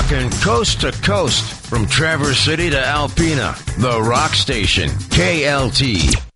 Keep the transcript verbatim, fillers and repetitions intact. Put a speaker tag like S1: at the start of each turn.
S1: Rocking coast to coast from Traverse City to Alpena. The Rock Station, K L T.